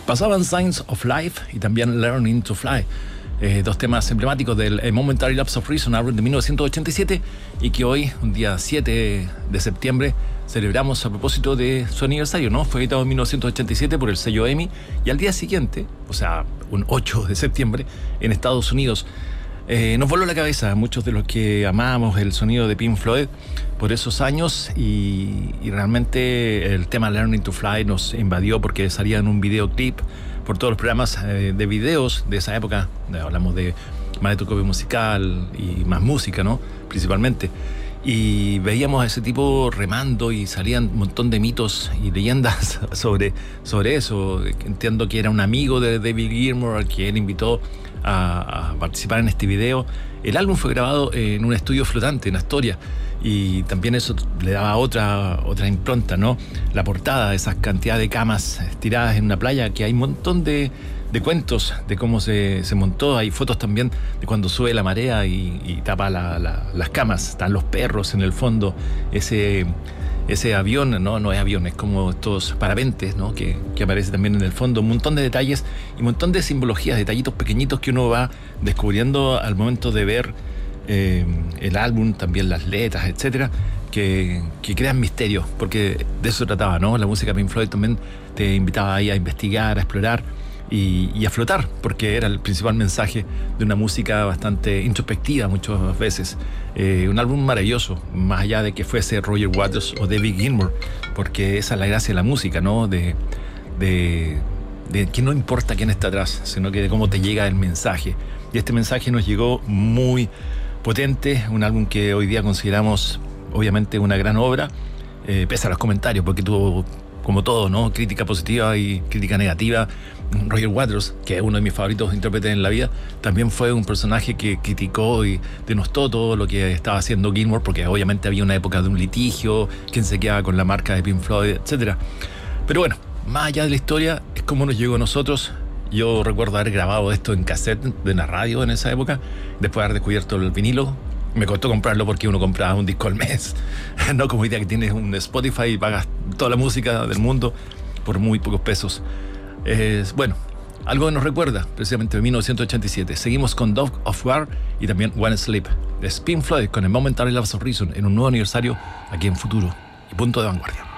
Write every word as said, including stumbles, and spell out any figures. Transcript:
Pasaban Signs of Life y también Learning to Fly, eh, dos temas emblemáticos del A Momentary Lapse of Reason, álbum de mil novecientos ochenta y siete, y que hoy, un día siete de septiembre, celebramos a propósito de su aniversario, ¿no? Fue editado en mil novecientos ochenta y siete por el sello EMI, y al día siguiente, o sea, un ocho de septiembre, en Estados Unidos, eh, nos voló la cabeza a muchos de los que amábamos el sonido de Pink Floyd por esos años, y, y realmente el tema Learning to Fly nos invadió porque salía en un videoclip por todos los programas eh, de videos de esa época. Hablamos de Maletocopio Musical y Más Música, ¿no? Principalmente. Y veíamos a ese tipo remando y salían un montón de mitos y leyendas sobre, sobre eso. Entiendo que era un amigo de David Gilmour al que él invitó a, a participar en este video. El álbum fue grabado en un estudio flotante en Astoria, y también eso le daba otra, otra impronta, ¿no? La portada, esas cantidades de camas tiradas en una playa, que hay un montón de, de cuentos de cómo se, se montó. Hay fotos también de cuando sube la marea y, y tapa la, la, las camas. Están los perros en el fondo. Ese, ese avión, no, no es avión, es como estos parapentes, ¿no? que, que aparece también en el fondo. Un montón de detalles y un montón de simbologías, detallitos pequeñitos que uno va descubriendo al momento de ver eh, el álbum, también las letras, etcétera, que, que crean misterio, porque de eso se trataba, ¿no? La música Pink Floyd también te invitaba ahí a investigar, a explorar y, y a flotar, porque era el principal mensaje de una música bastante introspectiva muchas veces. Eh, un álbum maravilloso, más allá de que fuese Roger Waters o David Gilmour, porque esa es la gracia de la música, ¿no? De, de, de que no importa quién está atrás, sino que de cómo te llega el mensaje. Y este mensaje nos llegó muy potente, un álbum que hoy día consideramos obviamente una gran obra, eh, pese a los comentarios, porque tuvo, como todo, ¿no? Crítica positiva y crítica negativa. Roger Waters, que es uno de mis favoritos intérpretes en la vida, también fue un personaje que criticó y denostó todo lo que estaba haciendo Gilmour, porque obviamente había una época de un litigio, quién se quedaba con la marca de Pink Floyd, etcétera. Pero bueno, más allá de la historia, es como nos llegó a nosotros. Yo recuerdo haber grabado esto en cassette de la radio en esa época, después de haber descubierto el vinilo. Me costó comprarlo porque uno compraba un disco al mes, no como hoy día que tienes un Spotify y pagas toda la música del mundo por muy pocos pesos. Eh, bueno, algo que nos recuerda precisamente de mil novecientos ochenta y siete. Seguimos con Dog of War y también One Sleep de Pink Floyd con el Momentary Lapse of Reason en un nuevo aniversario aquí en Futuro y Punto de Vanguardia.